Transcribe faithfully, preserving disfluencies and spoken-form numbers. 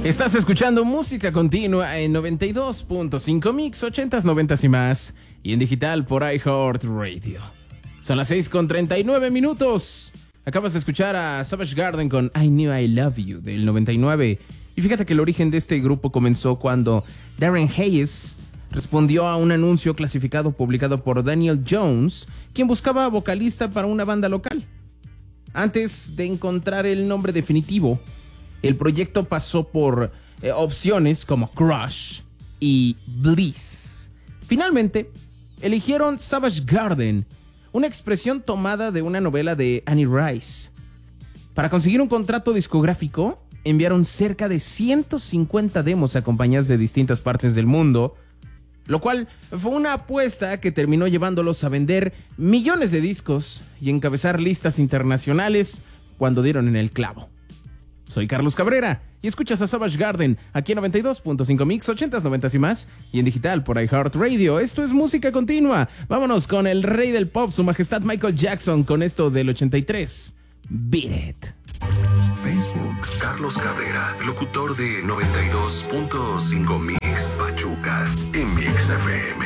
Estás escuchando música continua en noventa y dos punto cinco Mix, ochentas, noventas y más, y en digital por iHeartRadio. Son las seis con treinta y nueve minutos. Acabas de escuchar a Savage Garden con I Knew I Love You del noventa y nueve. Y fíjate que el origen de este grupo comenzó cuando Darren Hayes respondió a un anuncio clasificado publicado por Daniel Jones, quien buscaba vocalista para una banda local. Antes de encontrar el nombre definitivo, el proyecto pasó por eh, opciones como Crush y Bliss. Finalmente, eligieron Savage Garden, una expresión tomada de una novela de Annie Rice. Para conseguir un contrato discográfico, enviaron cerca de ciento cincuenta demos a compañías de distintas partes del mundo, lo cual fue una apuesta que terminó llevándolos a vender millones de discos y encabezar listas internacionales cuando dieron en el clavo. Soy Carlos Cabrera y escuchas a Savage Garden aquí en noventa y dos punto cinco Mix, ochentas, noventas y más, y en digital por iHeartRadio. Esto es música continua. Vámonos con el rey del pop, su majestad Michael Jackson, con esto del ochenta y tres. Beat It. Facebook, Carlos Cabrera, locutor de noventa y dos punto cinco Mix, Pachuca, en Mix F M.